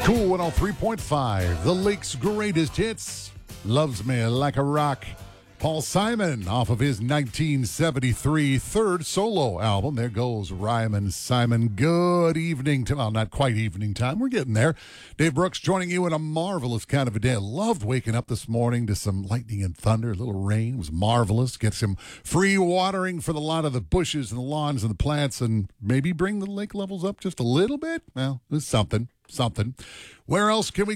Cool 103.5, the Lake's greatest hits. Loves Me Like a Rock. Paul Simon off of his 1973 third solo album. There goes Ryman Simon. Good evening to, well, not quite evening time. We're getting there. Dave Brooks joining you in a marvelous kind of a day. I loved waking up this morning to some lightning and thunder, a little rain. It was marvelous. Get some free watering for a lot of the bushes and the lawns and the plants and maybe bring the lake levels up just a little bit. Well, it was something. Where else can we